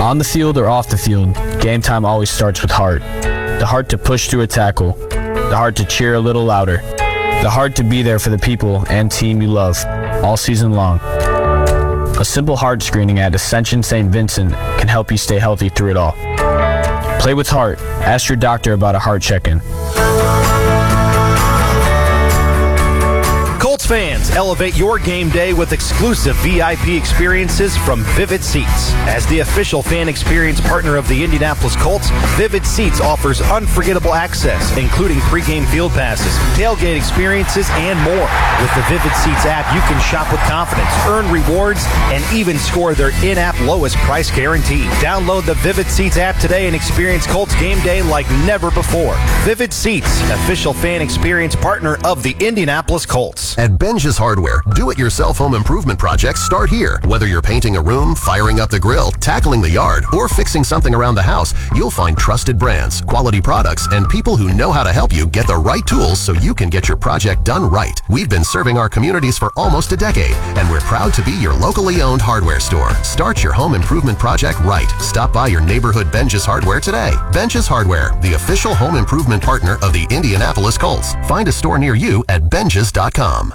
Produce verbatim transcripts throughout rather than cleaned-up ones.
On the field or off the field, game time always starts with heart. The heart to push through a tackle. The heart to cheer a little louder. The heart to be there for the people and team you love all season long. A simple heart screening at Ascension Saint Vincent can help you stay healthy through it all. Play with heart. Ask your doctor about a heart check-in. Colts fans, elevate your game day with exclusive V I P experiences from Vivid Seats. As the official fan experience partner of the Indianapolis Colts, Vivid Seats offers unforgettable access, including pregame field passes, tailgate experiences, and more. With the Vivid Seats app, you can shop with confidence, earn rewards, and even score their in-app lowest price guarantee. Download the Vivid Seats app today and experience Colts game day like never before. Vivid Seats, official fan experience partner of the Indianapolis Colts. At Benja's Hardware, do-it-yourself home improvement projects start here. Whether you're painting a room, firing up the grill, tackling the yard, or fixing something around the house, you'll find trusted brands, quality products, and people who know how to help you get the right tools so you can get your project done right. We've been serving our communities for almost a decade, and we're proud to be your locally owned hardware store. Start your home improvement project right. Stop by your neighborhood Benja's Hardware today. Benja's Hardware, the official home improvement partner of the Indianapolis Colts. Find a store near you at benjas dot com.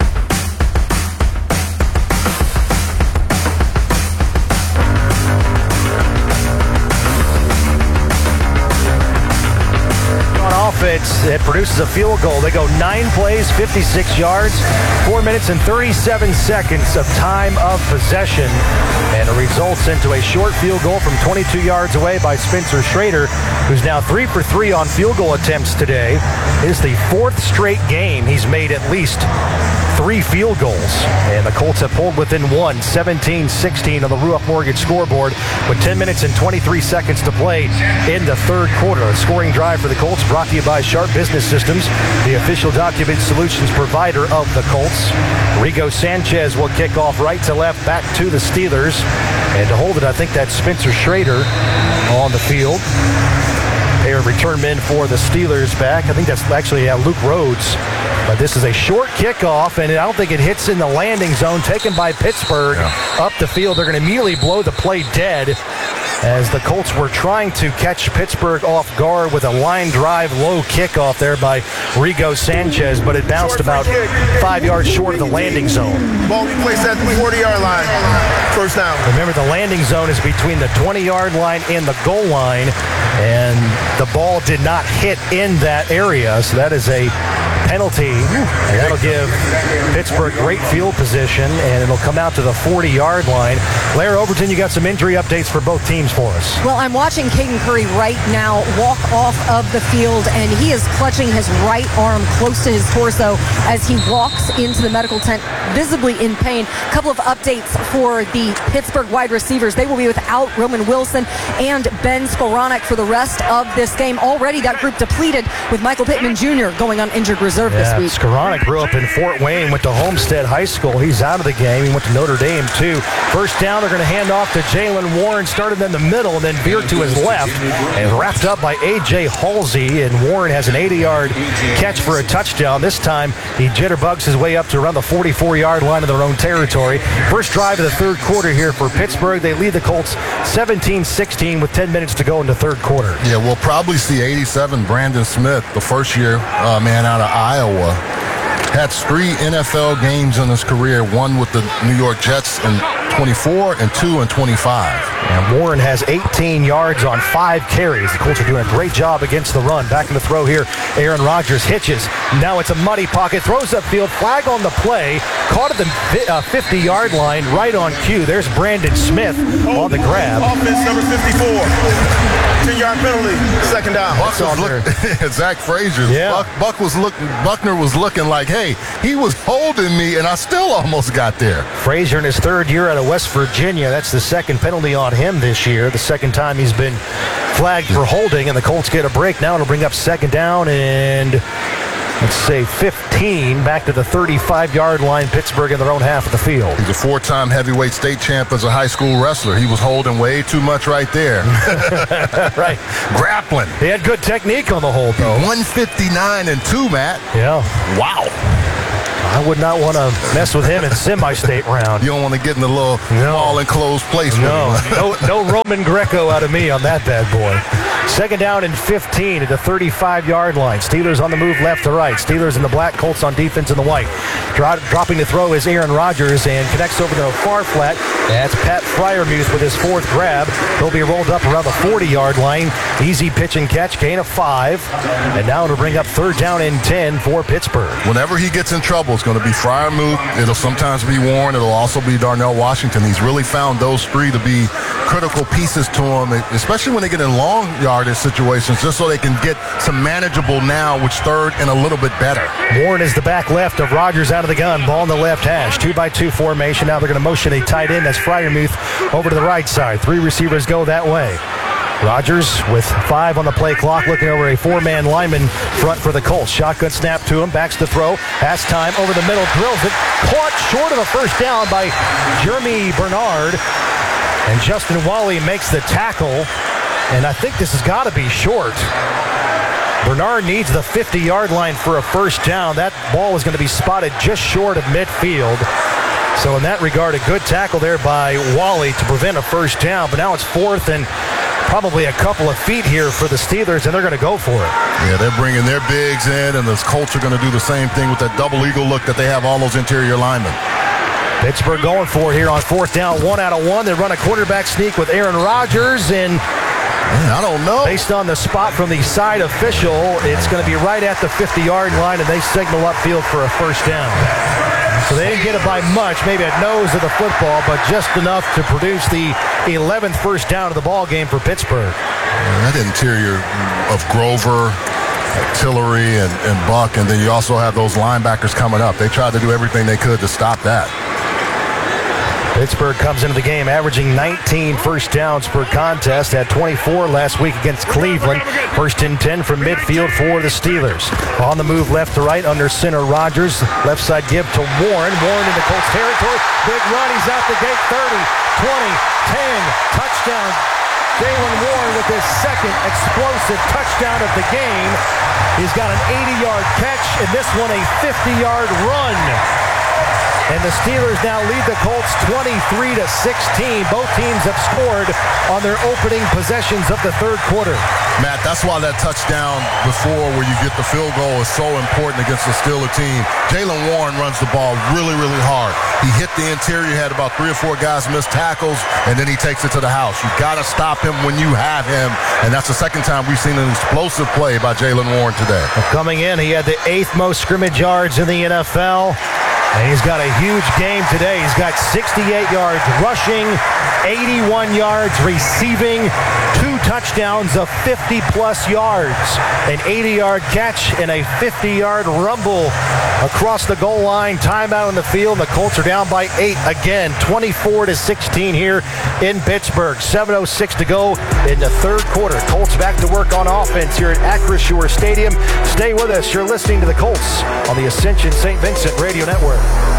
Offense that produces a field goal. They go nine plays, fifty-six yards, four minutes and thirty-seven seconds of time of possession, and it results into a short field goal from twenty-two yards away by Spencer Schrader, who's now three for three on field goal attempts today. It is the fourth straight game he's made at least three field goals, and the Colts have pulled within one, seventeen sixteen on the Ruoff Mortgage scoreboard with ten minutes and twenty-three seconds to play in the third quarter. A scoring drive for the Colts brought to you by Sharp Business Systems, the official document solutions provider of the Colts. Rigo Sanchez will kick off right to left back to the Steelers, and to hold it, I think that's Spencer Schrader on the field. Pair of return men for the Steelers back. I think that's actually uh, Luke Rhodes. But this is a short kickoff, and I don't think it hits in the landing zone. Taken by Pittsburgh yeah. up the field. They're going to immediately blow the play dead as the Colts were trying to catch Pittsburgh off guard with a line drive low kickoff there by Rigo Sanchez, but it bounced about five yards short of the landing zone. Ball be placed at the forty-yard line. First down. Remember, the landing zone is between the twenty-yard line and the goal line, and the ball did not hit in that area, so that is a penalty, and that'll give Pittsburgh great field position, and it'll come out to the forty-yard line. Blair Overton, you got some injury updates for both teams for us. Well, I'm watching Caden Curry right now walk off of the field, and he is clutching his right arm close to his torso as he walks into the medical tent, visibly in pain. A couple of updates for the Pittsburgh wide receivers. They will be without Roman Wilson and Ben Skowronek for the rest of this game. Already that group depleted with Michael Pittman Junior going on injured reserve yeah, this week. Skowronek grew up in Fort Wayne, went to Homestead High School. He's out of the game. He went to Notre Dame, too. First down, they're going to hand off to Jalen Warren. Started in the middle and then veered to his left and wrapped up by A J Halsey. And Warren has an eighty-yard catch for a touchdown. This time, he jitterbugs his way up to around the forty-four-yard line of their own territory. First drive of the third quarter here for Pittsburgh. They lead the Colts seventeen sixteen with ten minutes to go in the third quarter. Yeah, we'll probably see eighty-seven Brandon Smith, the first-year uh, man out of Iowa. Had three N F L games in his career, one with the New York Jets in twenty-four and two in twenty-five. And Warren has eighteen yards on five carries. The Colts are doing a great job against the run. Back in the throw here, Aaron Rodgers hitches. Now it's a muddy pocket, throws upfield, flag on the play, caught at the fifty-yard line, right on cue. There's Brandon Smith on the grab. Offense number fifty-four. ten-yard penalty, second down. Buck was look, Zach Frazier. Yeah. Buck, Buck was look, Buckner was looking like, hey, he was holding me, and I still almost got there. Frazier in his third year out of West Virginia. That's the second penalty on him this year. The second time he's been flagged for holding, and the Colts get a break. Now it'll bring up second down and let's say fifteen, back to the thirty-five-yard line, Pittsburgh in their own half of the field. He's a four-time heavyweight state champ as a high school wrestler. He was holding way too much right there. Right. Grappling. He had good technique on the hold, though. one fifty-nine and two, Matt. Yeah. Wow. I would not want to mess with him in semi-state round. You don't want to get in the little No. all enclosed place. No, with him. no, no Roman Greco out of me on that bad boy. Second down and fifteen at the thirty-five-yard line. Steelers on the move left to right. Steelers in the black, Colts on defense in the white. Dro- dropping to throw is Aaron Rodgers and connects over to the far flat. That's Pat Freiermuth with his fourth grab. He'll be rolled up around the forty-yard line. Easy pitch and catch, gain of five. And now to bring up third down and ten for Pittsburgh. Whenever he gets in trouble, it's going to be Freiermuth. It'll sometimes be Warren. It'll also be Darnell Washington. He's really found those three to be critical pieces to him, especially when they get in long yardage situations, just so they can get some manageable now, which third and a little bit better. Warren is the back left of Rodgers out of the gun. Ball in the left hash. Two by two formation. Now they're going to motion a tight end. That's Freiermuth over to the right side. Three receivers go that way. Rodgers with five on the play clock, looking over a four-man lineman front for the Colts. Shotgun snap to him, backs to throw. Pass time over the middle, drills it. Caught short of a first down by Jeremy Bernard. And Justin Wally makes the tackle. And I think this has got to be short. Bernard needs the fifty-yard line for a first down. That ball is going to be spotted just short of midfield. So in that regard, a good tackle there by Wally to prevent a first down. But now it's fourth and probably a couple of feet here for the Steelers, and they're going to go for it. Yeah, they're bringing their bigs in, and the Colts are going to do the same thing with that double eagle look that they have all those interior linemen. Pittsburgh going for it here on fourth down, one out of one. They run a quarterback sneak with Aaron Rodgers, and Man, I don't know. based on the spot from the side official, it's going to be right at the fifty-yard line, and they signal upfield for a first down. So they didn't get it by much, maybe a nose of the football, but just enough to produce the eleventh first down of the ball game for Pittsburgh. Man, that interior of Grover, Tillery, and, and Buck, and then you also have those linebackers coming up. They tried to do everything they could to stop that. Pittsburgh comes into the game averaging nineteen first downs per contest, had twenty-four last week against Cleveland. First and ten from midfield for the Steelers. On the move left to right under center Rodgers. Left side give to Warren. Warren into Colts territory. Big run. He's out the gate. thirty, twenty, ten. Touchdown. Jaylen Warren with his second explosive touchdown of the game. He's got an eighty-yard catch, and this one a fifty-yard run. And the Steelers now lead the Colts twenty-three to sixteen. Both teams have scored on their opening possessions of the third quarter. Matt, that's why that touchdown before where you get the field goal is so important against the Steeler team. Jaylen Warren runs the ball really, really hard. He hit the interior, had about three or four guys miss tackles, and then he takes it to the house. You got to stop him when you have him, and that's the second time we've seen an explosive play by Jaylen Warren today. Coming in, he had the eighth most scrimmage yards in the N F L. And he's got a huge game today. He's got sixty-eight yards rushing, eighty-one yards receiving, two touchdowns of fifty-plus yards, an eighty-yard catch, and a fifty-yard rumble across the goal line. Timeout on the field. The Colts are down by eight again, twenty-four to sixteen here in Pittsburgh. seven oh six to go in the third quarter. Colts back to work on offense here at Acrisure Stadium. Stay with us. You're listening to the Colts on the Ascension Saint Vincent Radio Network.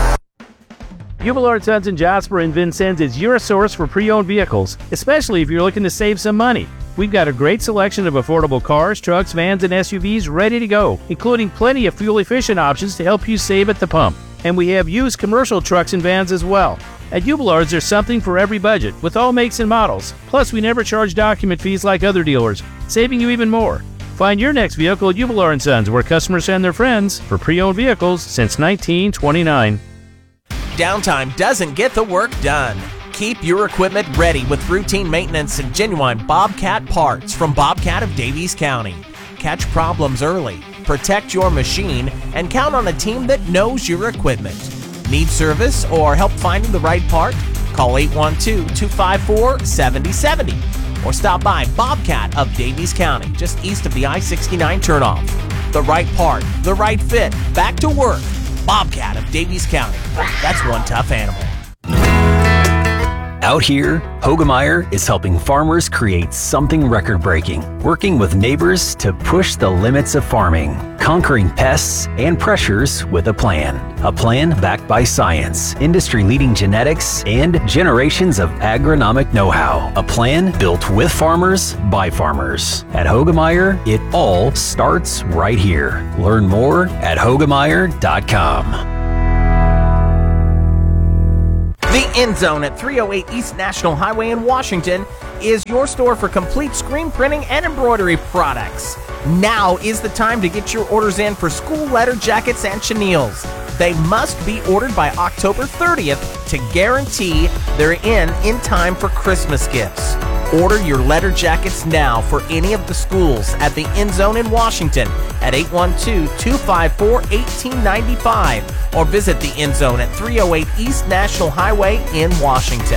Hubelard Sons in Jasper and Vincennes is your source for pre-owned vehicles, especially if you're looking to save some money. We've got a great selection of affordable cars, trucks, vans, and S U Vs ready to go, including plenty of fuel-efficient options to help you save at the pump. And we have used commercial trucks and vans as well. At Hubelards, there's something for every budget, with all makes and models. Plus, we never charge document fees like other dealers, saving you even more. Find your next vehicle at Hubelard and Sons, where customers send their friends for pre-owned vehicles since nineteen twenty-nine. Downtime doesn't get the work done. Keep your equipment ready with routine maintenance and genuine Bobcat parts from Bobcat of Davies County. Catch problems early, protect your machine, and count on a team that knows your equipment. Need service or help finding the right part? Call eight one two, two five four, seven oh seven oh or stop by Bobcat of Davies County, just east of the I sixty-nine turnoff. The right part, the right fit, back to work. Bobcat of Davies County. That's one tough animal. Out here, Hoegemeyer is helping farmers create something record-breaking, working with neighbors to push the limits of farming, conquering pests and pressures with a plan. A plan backed by science, industry-leading genetics, and generations of agronomic know-how. A plan built with farmers, by farmers. At Hoegemeyer, it all starts right here. Learn more at Hoegemeyer dot com. The End Zone at three oh eight East National Highway in Washington is your store for complete screen printing and embroidery products. Now is the time to get your orders in for school letter jackets and chenilles. They must be ordered by October thirtieth to guarantee they're in in time for Christmas gifts. Order your letter jackets now for any of the schools at the End Zone in Washington at eight one two, two five four, one eight nine five or visit the End Zone at three oh eight East National Highway in Washington.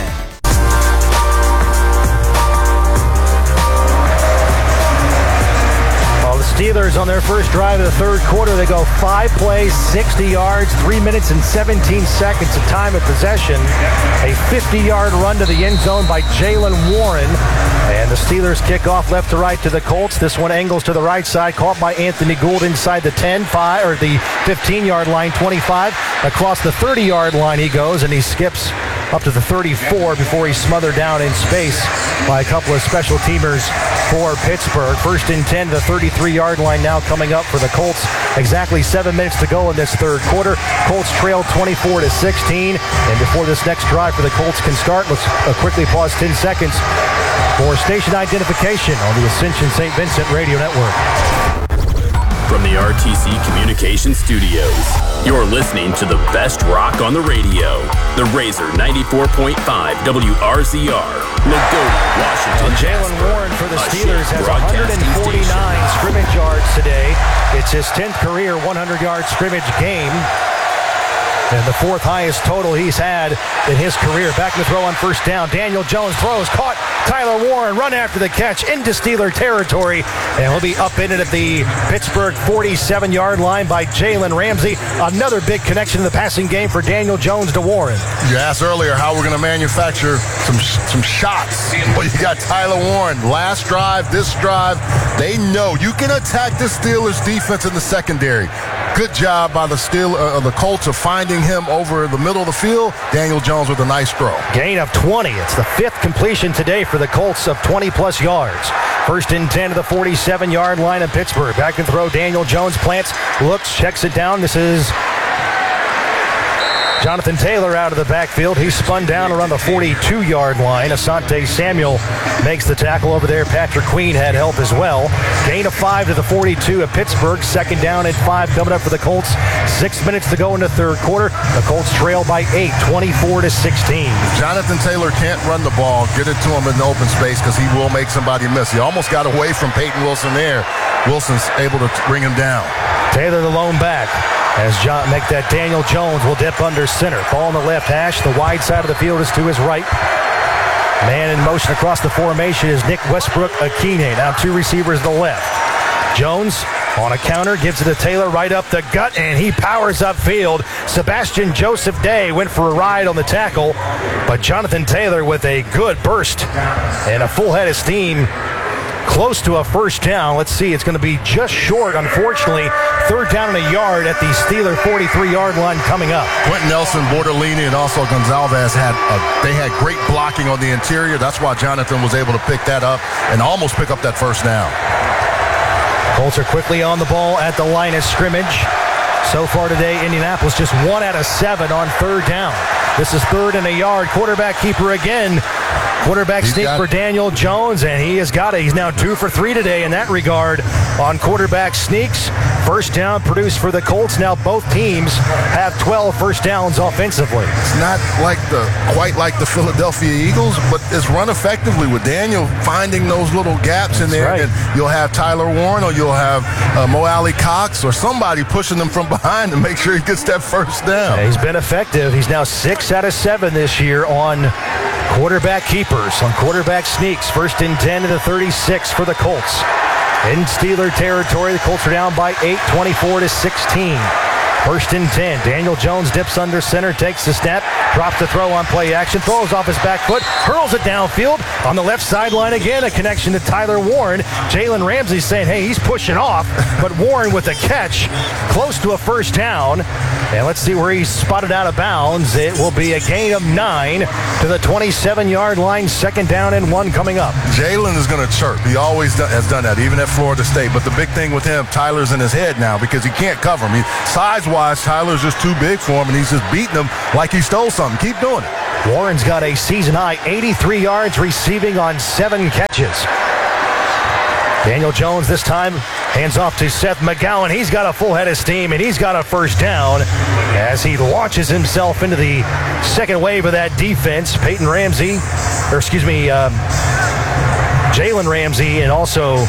Steelers on their first drive of the third quarter. They go five plays, sixty yards, three minutes and seventeen seconds of time of possession. A fifty-yard run to the end zone by Jaylen Warren. And the Steelers kick off left to right to the Colts. This one angles to the right side, caught by Anthony Gould inside the ten, five, or the fifteen-yard line, twenty-five. Across the thirty-yard line he goes, and he skips up to the thirty-four before he's smothered down in space by a couple of special teamers for Pittsburgh. First and ten, the thirty-three-yard line now coming up for the Colts. Exactly seven minutes to go in this third quarter. Colts trail twenty-four to sixteen. And before this next drive for the Colts can start, let's uh, quickly pause ten seconds for station identification on the Ascension Saint Vincent Radio Network. From the R T C Communications Studios, you're listening to the best rock on the radio. The Razor ninety-four point five W R Z R, Lagodi, Washington. And Jaylen Warren for the Steelers has one hundred forty-nine scrimmage yards today. It's his tenth career one hundred-yard scrimmage game. And the fourth highest total he's had in his career. Back to throw on first down. Daniel Jones throws, caught. Tyler Warren run after the catch into Steeler territory. And he'll be upended at the Pittsburgh forty-seven-yard line by Jalen Ramsey. Another big connection in the passing game for Daniel Jones to Warren. You asked earlier how we're going to manufacture some some shots. Well, you got Tyler Warren. Last drive, this drive. They know you can attack the Steelers defense in the secondary. Good job by the Steel, uh, the Colts of finding him over the middle of the field. Daniel Jones with a nice throw. Gain of twenty. It's the fifth completion today for the Colts of twenty-plus yards. First and ten to the forty-seven-yard line of Pittsburgh. Back to throw. Daniel Jones plants, looks, checks it down. This is Jonathan Taylor out of the backfield. He's spun down around the forty-two-yard line. Asante Samuel makes the tackle over there. Patrick Queen had help as well. Gain of five to the forty-two of Pittsburgh. Second down and five coming up for the Colts. Six minutes to go in the third quarter. The Colts trail by eight, twenty-four to sixteen. Jonathan Taylor can't run the ball. Get it to him in the open space because he will make somebody miss. He almost got away from Peyton Wilson there. Wilson's able to bring him down. Taylor the lone back. As John make that Daniel Jones will dip under center. Ball on the left hash. The wide side of the field is to his right. Man in motion across the formation is Nick Westbrook-Akine. Now two receivers to the left. Jones on a counter gives it to Taylor right up the gut, and he powers upfield. Sebastian Joseph Day went for a ride on the tackle, but Jonathan Taylor with a good burst and a full head of steam. Close to a first down. Let's see. It's going to be just short, unfortunately. Third down and a yard at the Steeler forty-three-yard line coming up. Quentin Nelson, Bortolini, and also Gonzalez had a, they had great blocking on the interior. That's why Jonathan was able to pick that up and almost pick up that first down. Colts are quickly on the ball at the line of scrimmage. So far today, Indianapolis just one out of seven on third down. This is third and a yard. Quarterback keeper again. Quarterback He's sneak for Daniel Jones, and he has got it. He's now two for three today in that regard on quarterback sneaks. First down produced for the Colts. Now both teams have twelve first downs offensively. It's not like the quite like the Philadelphia Eagles, but it's run effectively with Daniel finding those little gaps in there. Right. And you'll have Tyler Warren or you'll have uh, Mo Alley Cox or somebody pushing them from behind to make sure he gets that first down. Yeah, he's been effective. He's now six out of seven this year on quarterback keepers, on quarterback sneaks. First and ten to the thirty-six for the Colts. In Steeler territory, the Colts are down by eight, twenty-four to sixteen. First and ten. Daniel Jones dips under center, takes the snap, drops the throw on play action, throws off his back foot, hurls it downfield. On the left sideline again, a connection to Tyler Warren. Jalen Ramsey saying, hey, he's pushing off, but Warren with a catch, close to a first down. And let's see where he's spotted out of bounds. It will be a gain of nine to the twenty-seven-yard line. Second down and one coming up. Jalen is going to chirp. He always do, has done that, even at Florida State. But the big thing with him, Tyler's in his head now because he can't cover him. He, size-wise, Tyler's just too big for him, and he's just beating him like he stole something. Keep doing it. Warren's got a season-high eighty-three yards receiving on seven catches. Daniel Jones this time hands off to Seth McGowan. He's got a full head of steam, and he's got a first down as he launches himself into the second wave of that defense. Peyton Ramsey, or excuse me, um, Jalen Ramsey, and also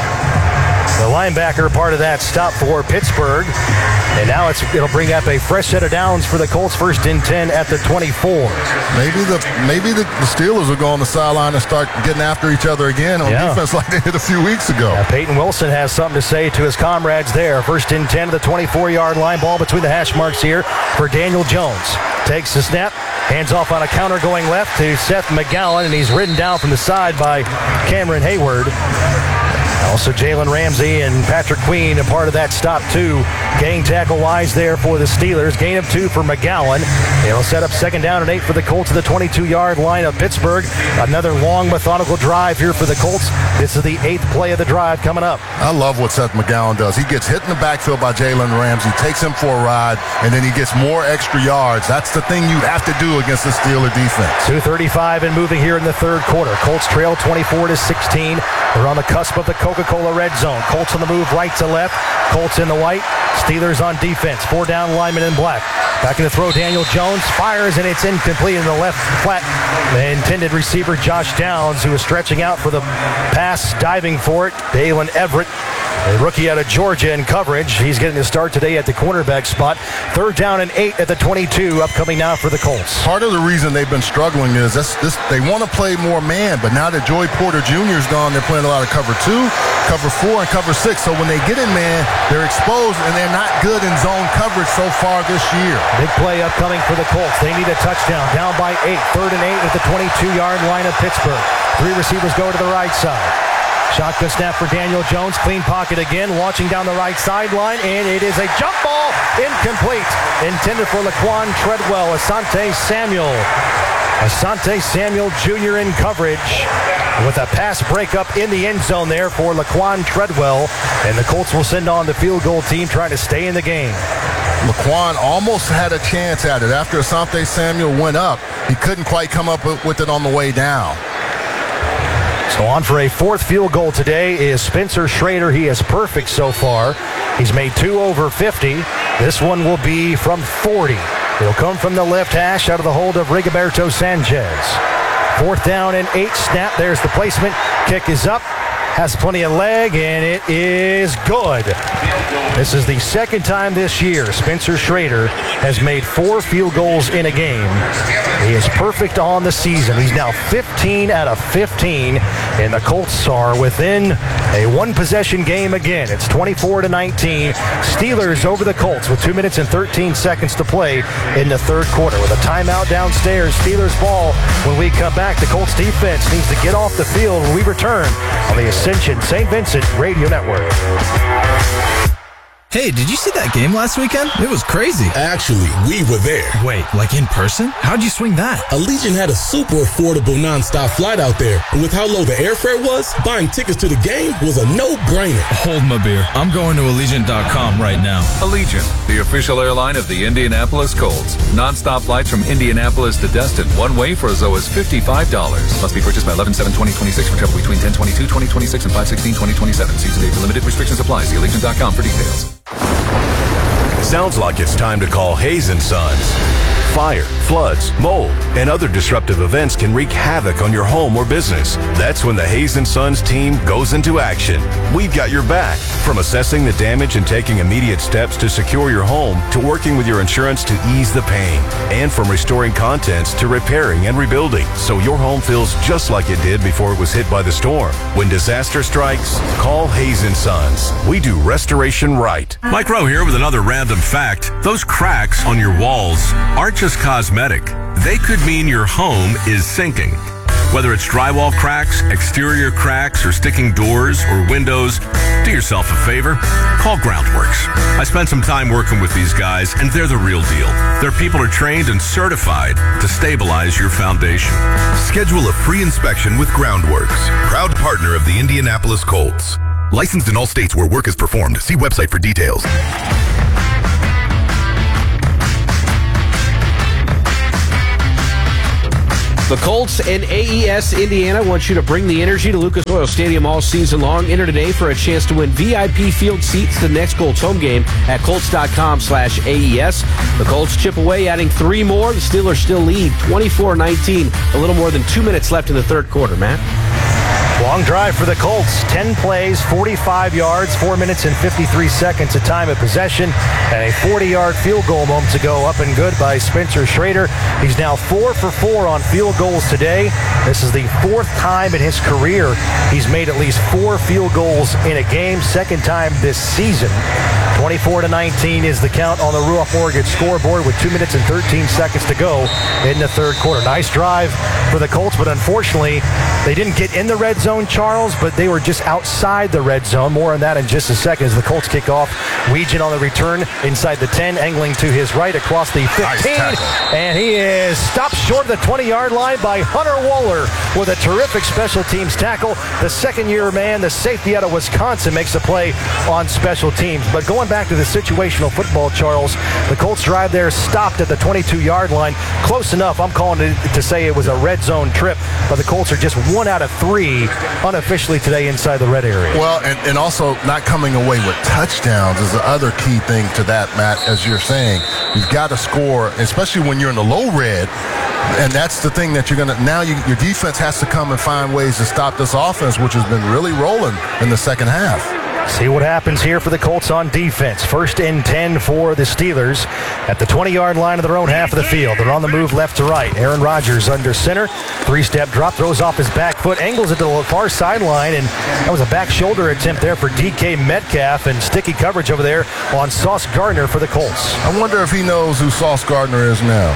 the linebacker part of that stop for Pittsburgh. And now it's, it'll bring up a fresh set of downs for the Colts, first and ten at the twenty-four. Maybe the maybe the, the Steelers will go on the sideline and start getting after each other again on yeah. defense like they did a few weeks ago. Now, Peyton Wilson has something to say to his comrades there. First and ten at the twenty-four-yard line. Ball between the hash marks here for Daniel Jones. Takes the snap, hands off on a counter going left to Seth McGowan, and he's ridden down from the side by Cameron Hayward. Also, Jalen Ramsey and Patrick Queen, a part of that stop, too. Gain tackle-wise there for the Steelers. Gain of two for McGowan. They'll set up second down and eight for the Colts at the twenty-two-yard line of Pittsburgh. Another long, methodical drive here for the Colts. This is the eighth play of the drive coming up. I love what Seth McGowan does. He gets hit in the backfield by Jalen Ramsey, takes him for a ride, and then he gets more extra yards. That's the thing you have to do against the Steeler defense. two thirty-five and moving here in the third quarter. Colts trail twenty-four to sixteen. They're on the cusp of the Coca-Cola red zone. Colts on the move right to left. Colts in the white. Steelers on defense. Four down linemen in black. Back in the throw, Daniel Jones fires, and it's incomplete in the left flat. The intended receiver, Josh Downs, who is stretching out for the pass, diving for it. Dalen Everett, a rookie out of Georgia in coverage. He's getting the start today at the cornerback spot. Third down and eight at the twenty-two, upcoming now for the Colts. Part of the reason they've been struggling is this, this, they want to play more man, but now that Joey Porter Junior is gone, they're playing a lot of cover two, cover four, and cover six. So when they get in man, they're exposed, and they're not good in zone coverage so far this year. Big play upcoming for the Colts. They need a touchdown. Down by eight. Third and eight at the twenty-two-yard line of Pittsburgh. Three receivers go to the right side. Shotgun snap for Daniel Jones. Clean pocket again. Launching down the right sideline. And it is a jump ball. Incomplete. Intended for Laquan Treadwell. Asante Samuel. Asante Samuel Junior in coverage with a pass breakup in the end zone there for Laquan Treadwell. And the Colts will send on the field goal team trying to stay in the game. Laquan almost had a chance at it. After Asante Samuel went up, he couldn't quite come up with it on the way down. So on for a fourth field goal today is Spencer Schrader. He is perfect so far. He's made two over fifty. This one will be from forty. It'll come from the left hash out of the hold of Rigoberto Sanchez. Fourth down and eight. Snap. There's the placement. Kick is up. Has plenty of leg, and it is good. This is the second time this year Spencer Schrader has made four field goals in a game. He is perfect on the season. He's now fifteen out of fifteen, and the Colts are within a one-possession game again. It's twenty-four to nineteen. Steelers over the Colts with two minutes and thirteen seconds to play in the third quarter. With a timeout downstairs, Steelers ball. When we come back, the Colts defense needs to get off the field when we return on the Ascension Saint Vincent Radio Network. Hey, did you see that game last weekend? It was crazy. Actually, we were there. Wait, like in person? How'd you swing that? Allegiant had a super affordable nonstop flight out there. And with how low the airfare was, buying tickets to the game was a no-brainer. Hold my beer. I'm going to Allegiant dot com right now. Allegiant, the official airline of the Indianapolis Colts. Nonstop flights from Indianapolis to Destin, one way for as low as fifty-five dollars. Must be purchased by eleven seven twenty twenty-six for travel between ten twenty-two twenty twenty-six and five sixteen twenty twenty-seven. Season date for limited restrictions apply. See Allegiant dot com for details. Sounds like it's time to call Hayes and Sons. Fire, floods, mold, and other disruptive events can wreak havoc on your home or business. That's when the Hayes and Sons team goes into action. We've got your back. From assessing the damage and taking immediate steps to secure your home, to working with your insurance to ease the pain, and from restoring contents to repairing and rebuilding, so your home feels just like it did before it was hit by the storm. When disaster strikes, call Hayes and Sons. We do restoration right. Mike Rowe here with another random fact. Those cracks on your walls aren't just cosmetic. They could mean your home is sinking. Whether it's drywall cracks, exterior cracks, or sticking doors or windows, do yourself a favor. Call Groundworks. I spent some time working with these guys, and they're the real deal. Their people are trained and certified to stabilize your foundation. Schedule a free inspection with Groundworks, proud partner of the Indianapolis Colts. Licensed in all states where work is performed. See website for details. The Colts and A E S Indiana want you to bring the energy to Lucas Oil Stadium all season long. Enter today for a chance to win V I P field seats to the next Colts home game at Colts.com slash AES. The Colts chip away, adding three more. The Steelers still lead twenty-four nineteen. A little more than two minutes left in the third quarter, Matt. Long drive for the Colts. ten plays, forty-five yards, four minutes and fifty-three seconds of time of possession, and a forty-yard field goal moments ago up and good by Spencer Schrader. He's now four for four on field goals today. This is the fourth time in his career he's made at least four field goals in a game, second time this season. twenty-four to nineteen is the count on the Ruoff Mortgage scoreboard with two minutes and thirteen seconds to go in the third quarter. Nice drive for the Colts, but unfortunately, they didn't get in the red zone, Charles, but they were just outside the red zone. More on that in just a second as the Colts kick off. Weegin on the return inside the ten, angling to his right across the fifteen, nice, and he is stopped short of the twenty-yard line by Hunter Waller with a terrific special teams tackle. The second-year man, the safety out of Wisconsin, makes a play on special teams. But going back to the situational football, Charles, the Colts drive there stopped at the twenty-two-yard line. Close enough. I'm calling it to say it was a red zone trip, but the Colts are just one out of three unofficially today inside the red area. Well, and, and also not coming away with touchdowns is the other key thing to that, Matt, as you're saying. You've got to score, especially when you're in the low red. And that's the thing that you're going to, now you, your defense has to come and find ways to stop this offense, which has been really rolling in the second half. See what happens here for the Colts on defense. First and ten for the Steelers at the twenty-yard line of their own half of the field. They're on the move left to right. Aaron Rodgers under center. Three-step drop, throws off his back foot, angles it to the far sideline, and that was a back shoulder attempt there for D K Metcalf, and sticky coverage over there on Sauce Gardner for the Colts. I wonder if he knows who Sauce Gardner is now.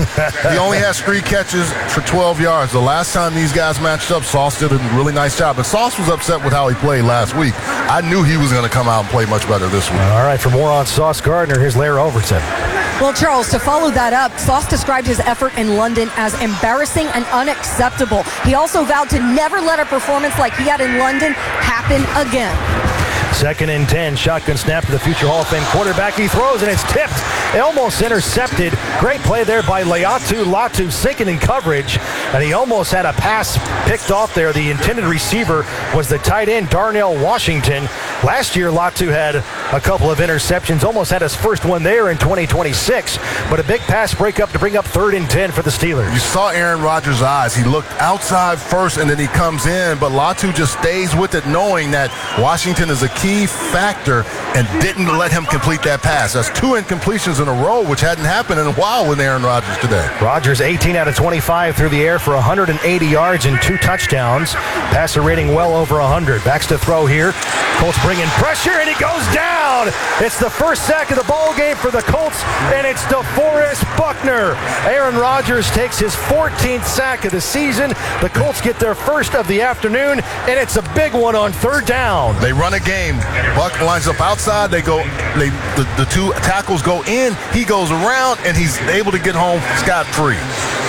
He only has three catches for twelve yards. The last time these guys matched up, Sauce did a really nice job, but Sauce was upset with how he played last week. I knew he was going to come out and play much better this week. All right, for more on Sauce Gardner, here's Larry Overton. Well, Charles, to follow that up, Sauce described his effort in London as embarrassing and unacceptable. He also vowed to never let a performance like he had in London happen again. Second and ten, shotgun snap to the future Hall of Fame quarterback. He throws and it's tipped. Almost intercepted. Great play there by Laiatu Latu, sinking in coverage, and he almost had a pass picked off there. The intended receiver was the tight end Darnell Washington. Last year, Latu had a couple of interceptions, almost had his first one there in twenty twenty-six, but a big pass breakup to bring up third and ten for the Steelers. You saw Aaron Rodgers' eyes. He looked outside first, and then he comes in, but Latu just stays with it, knowing that Washington is a key factor and didn't let him complete that pass. That's two incompletions in a row, which hadn't happened in a while with Aaron Rodgers today. Rodgers eighteen out of twenty-five through the air for one hundred eighty yards and two touchdowns. Passer rating well over one hundred. Backs to throw here. Colts bring in pressure, and he goes down. It's the first sack of the ball game for the Colts, and it's DeForest Buckner. Aaron Rodgers takes his fourteenth sack of the season. The Colts get their first of the afternoon, and it's a big one on third down. They run a game. Buck lines up outside. They go. They the, the two tackles go in. He goes around, and he's able to get home scot-free.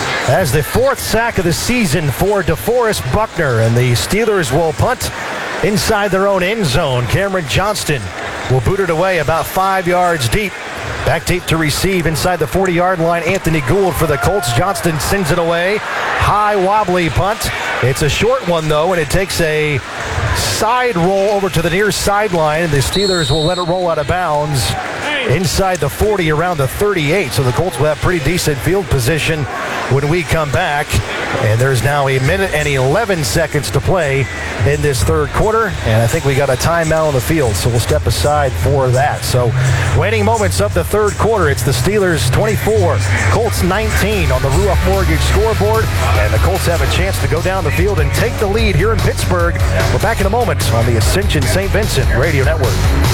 As the fourth sack of the season for DeForest Buckner, and the Steelers will punt inside their own end zone. Cameron Johnston will boot it away about five yards deep. Back deep to receive inside the forty-yard line. Anthony Gould for the Colts. Johnston sends it away. High wobbly punt. It's a short one, though, and it takes a side roll over to the near sideline. The Steelers will let it roll out of bounds inside the forty, around the thirty-eight. So the Colts will have pretty decent field position when we come back. And there's now a minute and eleven seconds to play in this third quarter. And I think we got a timeout on the field, so we'll step aside for that. So waiting moments of the third quarter. It's the Steelers twenty-four, Colts nineteen on the Ruoff Mortgage scoreboard. And the Colts have a chance to go down the field and take the lead here in Pittsburgh. We're back in a moment on the Ascension Saint Vincent Radio Network.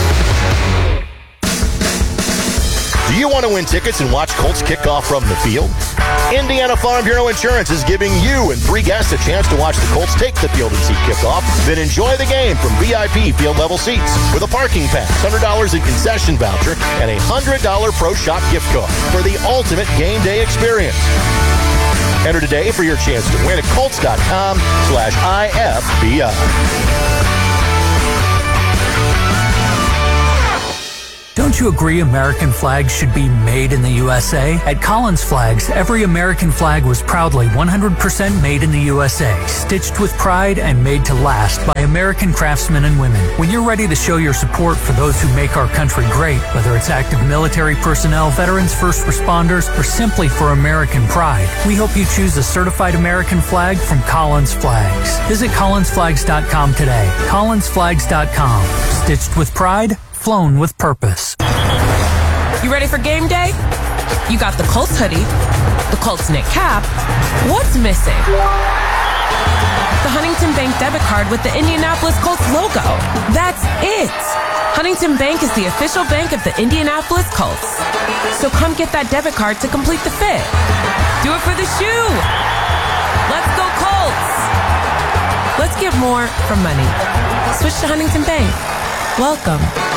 Do you want to win tickets and watch Colts kickoff from the field? Indiana Farm Bureau Insurance is giving you and three guests a chance to watch the Colts take the field and see kickoff, then enjoy the game from V I P field level seats with a parking pass, one hundred dollars in concession voucher, and a one hundred dollars Pro Shop gift card for the ultimate game day experience. Enter today for your chance to win at Colts.com slash IFBI. Don't Don't you agree American flags should be made in the U S A? At Collins Flags, every American flag was proudly one hundred percent made in the U S A, stitched with pride and made to last by American craftsmen and women. When you're ready to show your support for those who make our country great, whether it's active military personnel, veterans, first responders, or simply for American pride, we hope you choose a certified American flag from Collins Flags. Visit collins flags dot com today. collins flags dot com. Stitched with pride, flown with purpose. You ready for game day? You got the Colts hoodie, the Colts knit cap. What's missing? The Huntington Bank debit card with the Indianapolis Colts logo. That's it. Huntington Bank is the official bank of the Indianapolis Colts. So come get that debit card to complete the fit. Do it for the shoe. Let's go Colts. Let's get more from money. Switch to Huntington Bank. Welcome.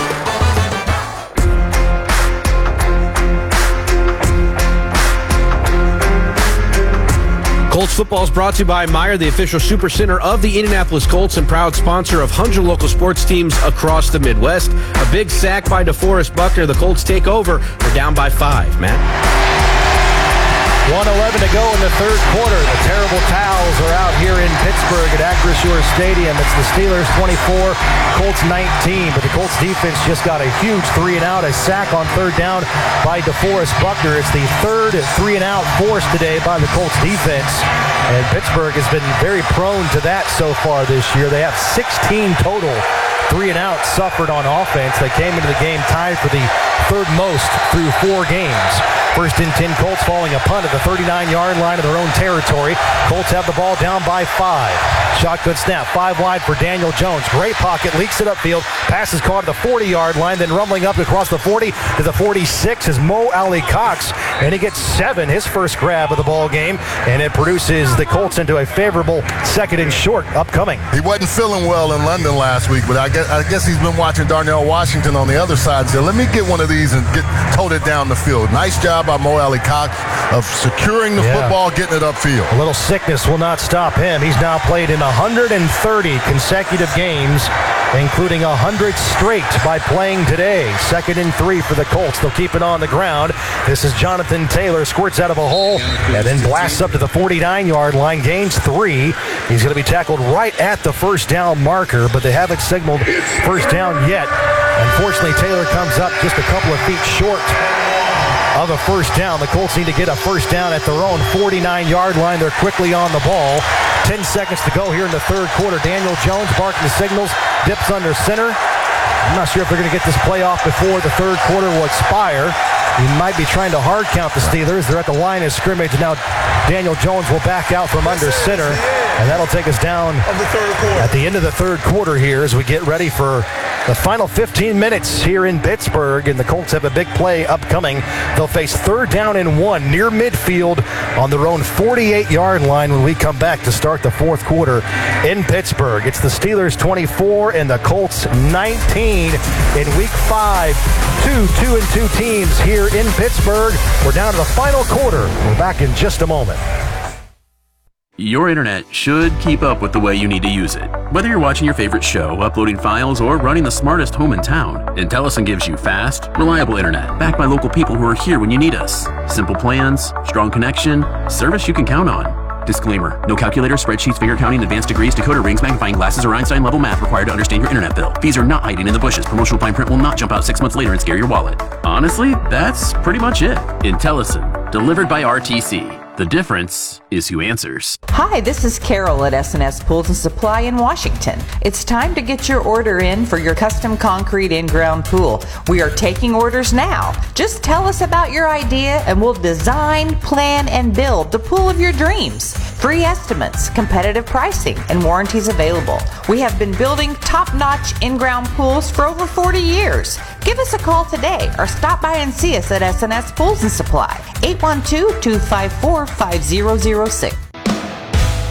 Colts football is brought to you by Meijer, the official super center of the Indianapolis Colts and proud sponsor of one hundred local sports teams across the Midwest. A big sack by DeForest Buckner. The Colts take over. They're down by five. Matt? one eleven to go in the third quarter. The terrible towels are out here in Pittsburgh at Acrisure Stadium. It's the Steelers twenty-four, Colts nineteen. But the Colts defense just got a huge three and out. A sack on third down by DeForest Buckner. It's the third three and out forced today by the Colts defense. And Pittsburgh has been very prone to that so far this year. They have sixteen total three and out suffered on offense. They came into the game tied for the third most through four games. First and ten Colts following a punt at the thirty-nine-yard line of their own territory. Colts have the ball down by five. Shotgun snap, five wide for Daniel Jones. Great pocket, leaks it upfield. Pass is caught at the forty-yard line, then rumbling up across the forty to the forty-six is Mo Alie-Cox, and he gets seven, his first grab of the ball game, and it produces the Colts into a favorable second and short upcoming. He wasn't feeling well in London last week, but I guess, I guess he's been watching Darnell Washington on the other side and said, let me get one of these and get tote it down the field. Nice job by Mo Alie-Cox of securing the yeah. football, getting it upfield. A little sickness will not stop him. He's now played in one hundred thirty consecutive games, including one hundred straight by playing today. Second and three for the Colts. They'll keep it on the ground. This is Jonathan Taylor, squirts out of a hole and then blasts up to the forty-nine-yard line, gains three. He's going to be tackled right at the first down marker, but they haven't signaled first down yet. Unfortunately, Taylor comes up just a couple of feet short of a first down. The Colts need to get a first down at their own forty-nine-yard line. They're quickly on the ball. Ten seconds to go here in the third quarter. Daniel Jones barking the signals, dips under center. I'm not sure if they're going to get this play off before the third quarter will expire. He might be trying to hard count the Steelers. They're at the line of scrimmage. Now Daniel Jones will back out from under center, and that'll take us down at the end of the third quarter here as we get ready for the final fifteen minutes here in Pittsburgh, and the Colts have a big play upcoming. They'll face third down and one near midfield on their own forty-eight-yard line when we come back to start the fourth quarter in Pittsburgh. It's the Steelers twenty-four and the Colts nineteen in week five. Two, two and two teams here in Pittsburgh. We're down to the final quarter. We're back in just a moment. Your internet should keep up with the way you need to use it. Whether you're watching your favorite show, uploading files, or running the smartest home in town, Intellicent gives you fast, reliable internet backed by local people who are here when you need us. Simple plans, strong connection, service you can count on. Disclaimer: no calculator, spreadsheets, finger counting, advanced degrees, decoder rings, magnifying glasses, or Einstein-level math required to understand your internet bill. Fees are not hiding in the bushes. Promotional fine print will not jump out six months later and scare your wallet. Honestly, that's pretty much it. Intellicent, delivered by R T C. The difference is who answers. Hi, this is Carol at S and S Pools and Supply in Washington. It's time to get your order in for your custom concrete in-ground pool. We are taking orders now. Just tell us about your idea and we'll design, plan, and build the pool of your dreams. Free estimates, competitive pricing, and warranties available. We have been building top-notch in-ground pools for over forty years. Give us a call today or stop by and see us at S and S Pools and Supply, eight one two, two five four, five zero zero six.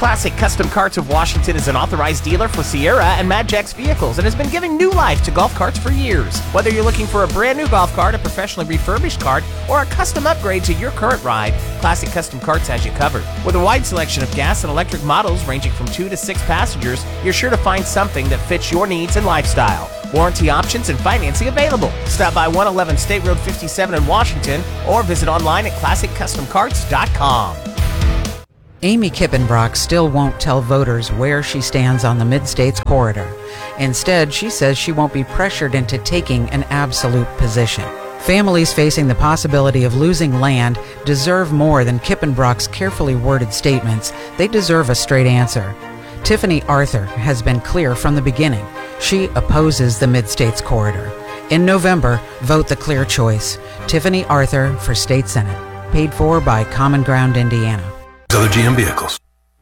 Classic Custom Carts of Washington is an authorized dealer for Sierra and Madgex vehicles and has been giving new life to golf carts for years. Whether you're looking for a brand new golf cart, a professionally refurbished cart, or a custom upgrade to your current ride, Classic Custom Carts has you covered. With a wide selection of gas and electric models ranging from two to six passengers, you're sure to find something that fits your needs and lifestyle. Warranty options and financing available. Stop by one eleven State Road fifty-seven in Washington or visit online at classic custom carts dot com. Amy Kippenbrock still won't tell voters where she stands on the Mid-States corridor. Instead, she says she won't be pressured into taking an absolute position. Families facing the possibility of losing land deserve more than Kippenbrock's carefully worded statements. They deserve a straight answer. Tiffany Arthur has been clear from the beginning. She opposes the Mid-States corridor. In November, vote the clear choice. Tiffany Arthur for State Senate. Paid for by Common Ground Indiana. Other G M vehicles.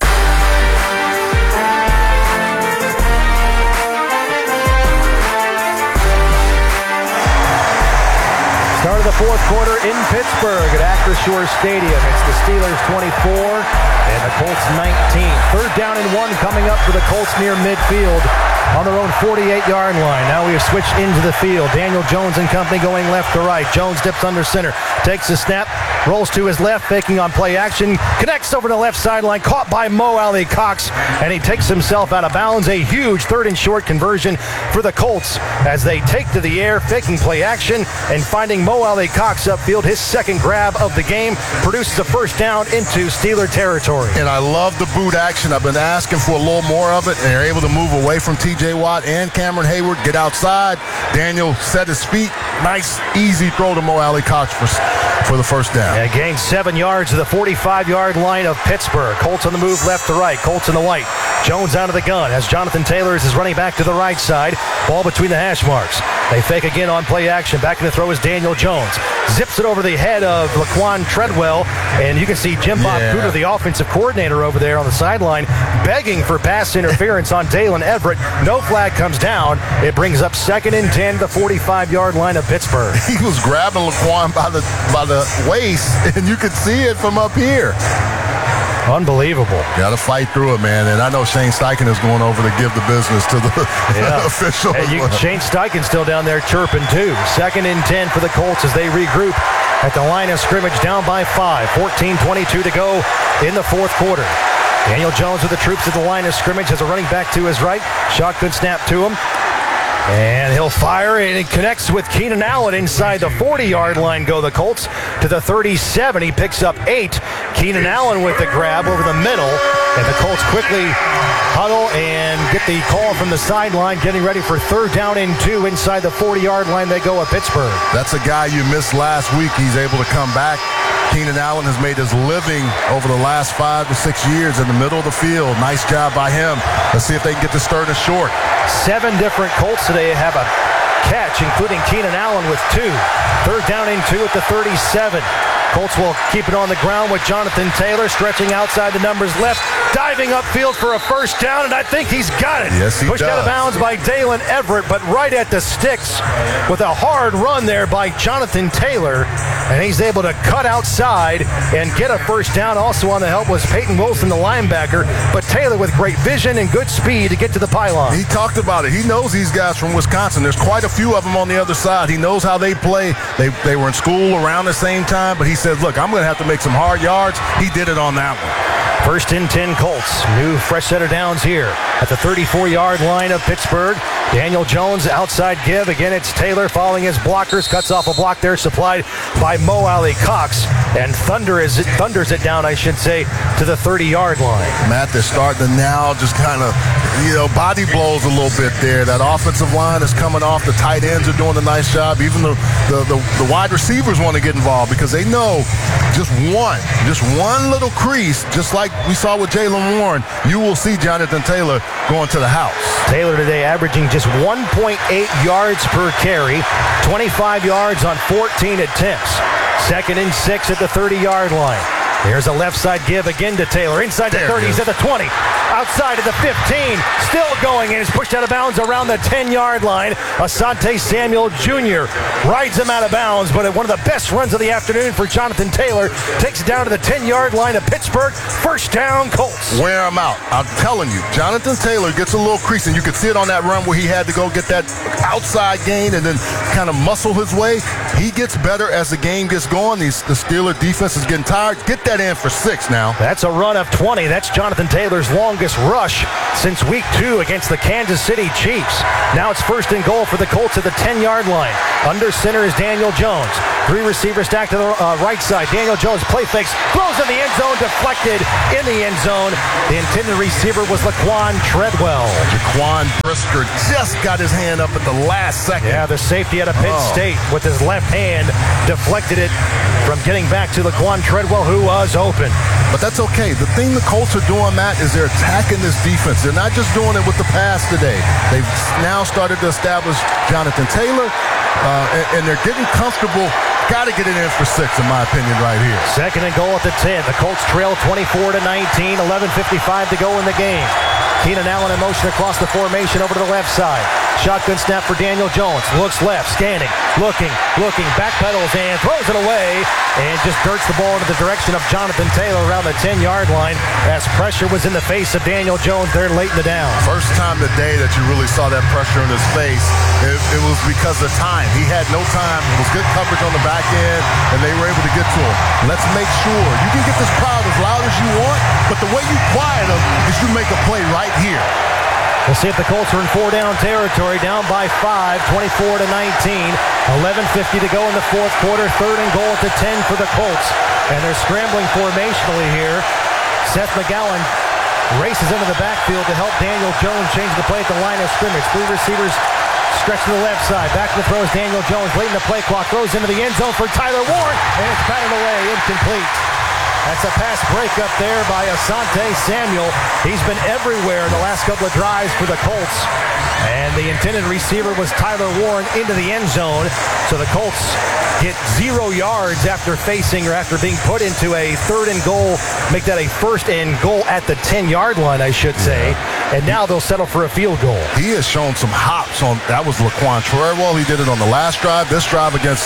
Start of the fourth quarter in Pittsburgh at Acrisure Stadium. It's the Steelers twenty-four and the Colts nineteen. Third down and one coming up for the Colts near midfield on their own forty-eight-yard line. Now we have switched into the field. Daniel Jones and company going left to right. Jones dips under center, takes a snap, rolls to his left, faking on play action, connects over the left sideline, caught by Mo Alley Cox, and he takes himself out of bounds. A huge third and short conversion for the Colts as they take to the air, faking play action, and finding Mo Alley Cox upfield. His second grab of the game produces a first down into Steeler territory. And I love the boot action. I've been asking for a little more of it, and they're able to move away from T J Watt and Cameron Hayward, get outside. Daniel set his feet. Nice, easy throw to Mo Alley Cox for, for the first down. And gained seven yards to the forty-five-yard line of Pittsburgh. Colts on the move left to right. Colts in the white. Jones out of the gun as Jonathan Taylor is running back to the right side. Ball between the hash marks. They fake again on play action. Back in the throw is Daniel Jones. Zips it over the head of Laquan Treadwell. And you can see Jim Bob Yeah. Cooter, the offensive coordinator over there on the sideline, begging for pass interference on Dalen Everett. No flag comes down. It brings up second and ten to the forty-five-yard line of Pittsburgh. He was grabbing Laquan by the by the waist, and you could see it from up here. Unbelievable. Got to fight through it, man. And I know Shane Steichen is going over to give the business to the Yeah. official. And you, Shane Steichen still down there chirping too. Second and ten for the Colts as they regroup at the line of scrimmage, down by five. fourteen twenty-two to go in the fourth quarter. Daniel Jones with the troops at the line of scrimmage has a running back to his right. Shotgun snap to him. And he'll fire, and it connects with Keenan Allen inside the forty-yard line. Go the Colts to the thirty-seven. He picks up eight. Keenan Allen with the grab over the middle. And the Colts quickly huddle and get the call from the sideline, getting ready for third down and two inside the forty-yard line. They go at Pittsburgh. That's a guy you missed last week. He's able to come back. Keenan Allen has made his living over the last five to six years in the middle of the field. Nice job by him. Let's see if they can get this third and short. Seven different Colts today have a catch, including Keenan Allen with two. Third down and two at the thirty-seven. Colts will keep it on the ground with Jonathan Taylor stretching outside the numbers left, diving upfield for a first down, and I think he's got it. Yes, he Pushed does. out of bounds by Dalen Everett, but right at the sticks with a hard run there by Jonathan Taylor, and he's able to cut outside and get a first down. Also on the help was Peyton Wilson, the linebacker, but Taylor with great vision and good speed to get to the pylon. He talked about it. He knows these guys from Wisconsin. There's quite a few of them on the other side. He knows how they play. They they were in school around the same time, but he said, look, I'm going to have to make some hard yards. He did it on that one. First and ten Colts. New fresh set of downs here at the thirty-four-yard line of Pittsburgh. Daniel Jones outside give. Again, it's Taylor following his blockers. Cuts off a block there supplied by Mo Alley Cox. And thunder is it, thunders it down, I should say, to the thirty-yard line. Matt, they're starting to now just kind of, you know, body blows a little bit there. That offensive line is coming off. The tight ends are doing a nice job. Even the, the, the, the wide receivers want to get involved because they know just one, just one little crease, just like we saw with Jaylen Warren, you will see Jonathan Taylor going to the house. Taylor today averaging just one point eight yards per carry, twenty-five yards on fourteen attempts. Second and six at the thirty-yard line. There's a left side give again to Taylor. Inside the thirty, he's at the twenty. outside of the fifteen, still going, and is pushed out of bounds around the ten-yard line. Asante Samuel Junior rides him out of bounds, but at one of the best runs of the afternoon for Jonathan Taylor, takes it down to the ten-yard line of Pittsburgh. First down, Colts. Wear him out. I'm telling you, Jonathan Taylor gets a little crease, and you could see it on that run where he had to go get that outside gain and then kind of muscle his way. He gets better as the game gets going. These, the Steeler defense is getting tired. Get that in for six now. That's a run of twenty. That's Jonathan Taylor's longest rush since week two against the Kansas City Chiefs. Now it's first and goal for the Colts at the ten-yard line. Under center is Daniel Jones. Three receivers stacked to the uh, right side. Daniel Jones play fakes, throws in the end zone, deflected in the end zone. The intended receiver was Laquan Treadwell. Jaquan Brisker just got his hand up at the last second. Yeah, the safety out of Penn Oh. State with his left hand deflected it from getting back to Laquan Treadwell, who was open. But that's okay. The thing the Colts are doing, Matt, is they're attacking this defense. They're not just doing it with the pass today. They've now started to establish Jonathan Taylor, uh, and, and they're getting comfortable. Got to get it in for six, in my opinion, right here. Second and goal at the ten. The Colts trail twenty-four to nineteen. eleven fifty-five to go in the game. Keenan Allen in motion across the formation over to the left side. Shotgun snap for Daniel Jones. Looks left, scanning, looking, looking, backpedals and throws it away, and just dirts the ball into the direction of Jonathan Taylor around the ten-yard line as pressure was in the face of Daniel Jones there late in the down. First time today that you really saw that pressure in his face, it, it was because of time. He had no time. It was good coverage on the back end, and they were able to get to him. Let's make sure. You can get this crowd as loud as you want, but the way you quiet them is you make a play right here. We'll see if the Colts are in four-down territory, down by five, twenty-four to nineteen. eleven fifty to go in the fourth quarter. Third and goal at the ten for the Colts. And they're scrambling formationally here. Seth McGowan races into the backfield to help Daniel Jones change the play at the line of scrimmage. Three receivers stretch to the left side. Back to the throws Daniel Jones. Late in the play clock. Throws into the end zone for Tyler Warren. And it's batted away. Incomplete. That's a pass break up there by Asante Samuel. He's been everywhere in the last couple of drives for the Colts. And the intended receiver was Tyler Warren into the end zone. So the Colts get zero yards after facing or after being put into a third and goal. Make that a first and goal at the ten-yard line, I should say. And now they'll settle for a field goal. He has shown some hops on, that was Laquan Treadwell. He did it on the last drive. This drive against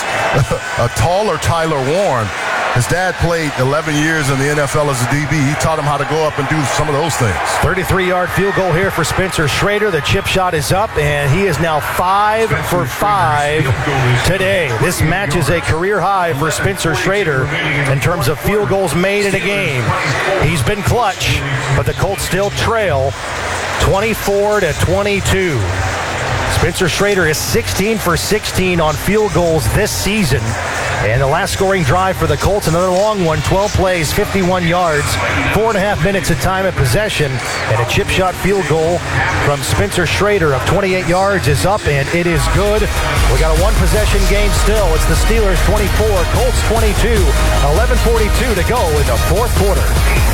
a taller Tyler Warren. His dad played eleven years in the N F L as a D B. He taught him how to go up and do some of those things. thirty-three-yard field goal here for Spencer Schrader. The chip shot is up, and he is now five for five today. This matches a career high for Spencer Schrader in terms of field goals made in a game. He's been clutch, but the Colts still trail twenty-four to twenty-two. Spencer Schrader is sixteen for sixteen on field goals this season. And the last scoring drive for the Colts, another long one, twelve plays, fifty-one yards, four and a half minutes of time at possession, and a chip shot field goal from Spencer Schrader of twenty-eight yards is up, and it is good. We got a one-possession game still. It's the Steelers twenty-four, Colts twenty-two, eleven forty-two to go in the fourth quarter.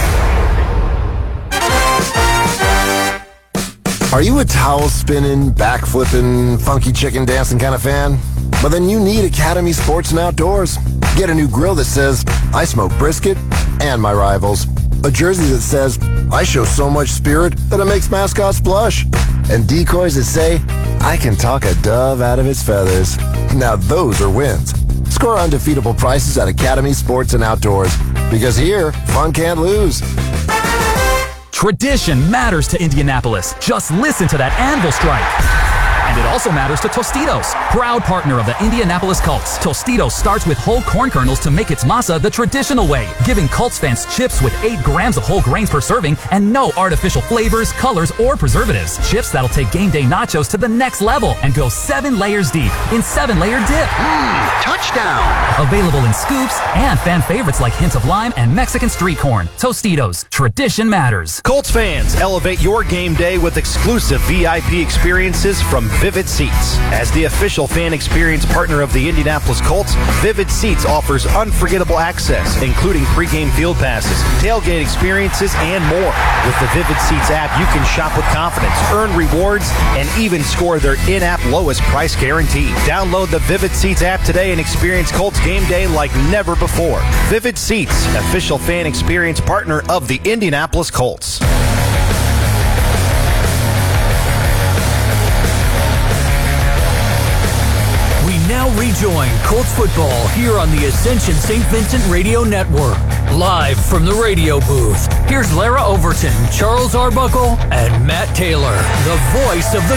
Are you a towel spinning, back flipping, funky chicken dancing kind of fan? Well, then you need Academy Sports and Outdoors. Get a new grill that says, I smoke brisket and my rivals. A jersey that says, I show so much spirit that it makes mascots blush. And decoys that say, I can talk a dove out of its feathers. Now those are wins. Score undefeatable prices at Academy Sports and Outdoors. Because here, fun can't lose. Tradition matters to Indianapolis. Just listen to that anvil strike. And it also matters to Tostitos, proud partner of the Indianapolis Colts. Tostitos starts with whole corn kernels to make its masa the traditional way, giving Colts fans chips with eight grams of whole grains per serving and no artificial flavors, colors, or preservatives. Chips that'll take game day nachos to the next level and go seven layers deep in seven-layer dip. Mmm, touchdown! Available in scoops and fan favorites like hints of lime and Mexican street corn. Tostitos, tradition matters. Colts fans, elevate your game day with exclusive V I P experiences from Vivid Seats. As the official fan experience partner of the Indianapolis Colts, Vivid Seats offers unforgettable access, including pregame field passes, tailgate experiences, and more. With the Vivid Seats app, you can shop with confidence, earn rewards, and even score their in-app lowest price guarantee. Download the Vivid Seats app today and experience Colts game day like never before. Vivid Seats, official fan experience partner of the Indianapolis Colts. Join Colts football here on the Ascension Saint Vincent Radio Network. Live from the radio booth, here's Lara Overton, Charles Arbuckle, and Matt Taylor, the voice of the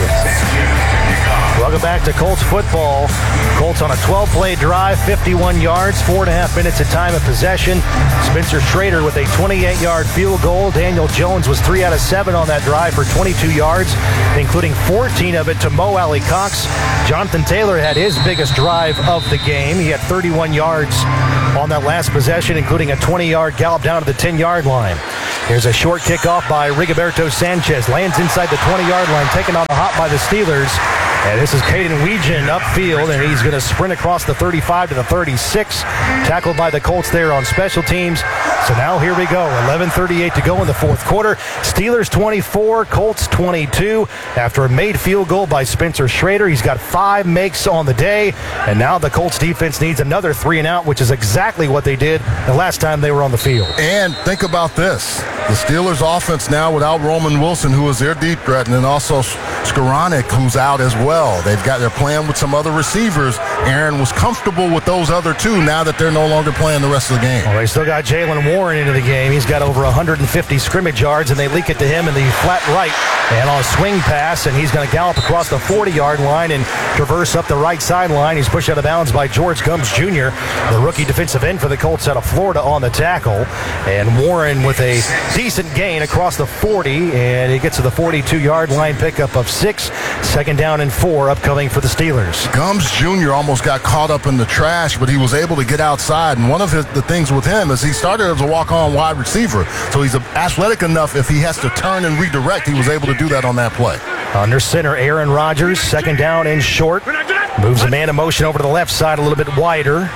Colts. Welcome back to Colts football. Colts on a twelve-play drive, fifty-one yards, four and a half minutes of time of possession. Spencer Schrader with a twenty-eight-yard field goal. Daniel Jones was three out of seven on that drive for twenty-two yards, including fourteen of it to Mo Alley Cox. Jonathan Taylor had his biggest drive of the game. He had thirty-one yards on that last possession, including a twenty-yard gallop down to the ten-yard line. Here's a short kickoff by Rigoberto Sanchez. Lands inside the twenty-yard line, taken on the hop by the Steelers. And this is Caden Weegan upfield, and he's going to sprint across the thirty-five to the thirty-six. Tackled by the Colts there on special teams. So now here we go. eleven thirty-eight to go in the fourth quarter. Steelers twenty-four, Colts twenty-two. After a made field goal by Spencer Schrader, he's got five makes on the day. And now the Colts defense needs another three and out, which is exactly what they did the last time they were on the field. And think about this. The Steelers offense now without Roman Wilson, who is their deep threat, and then also Skoranek, who's out as well. They've got their plan with some other receivers. Aaron was comfortable with those other two now that they're no longer playing the rest of the game. Well, they still got Jaylen Warren into the game. He's got over one hundred fifty scrimmage yards, and they leak it to him in the flat right. And on a swing pass, and he's going to gallop across the forty-yard line and traverse up the right sideline. He's pushed out of bounds by George Gumbs Junior, the rookie defensive end for the Colts out of Florida on the tackle. And Warren with a decent gain across the forty, and he gets to the forty-two-yard line, pickup of six. Second down and four upcoming for the Steelers. Gumbs Junior almost got caught up in the trash, but he was able to get outside. And one of his, the things with him is he started as a walk-on wide receiver. So he's athletic enough if he has to turn and redirect, he was able to do that on that play. Under center, Aaron Rodgers, second down and short. Moves a man in motion over to the left side a little bit wider.